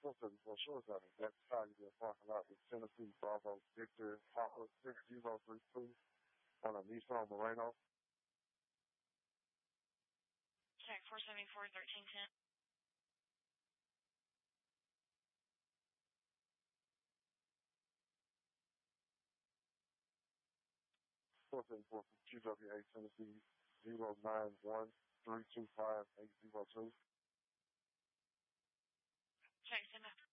474 Shoreside, that's Tiger parking lot with Tennessee Bravo Victor Papa 6032 on a Nissan Murano. Check 474 1310. 474 from QWA Tennessee 091-325-802. Check 7.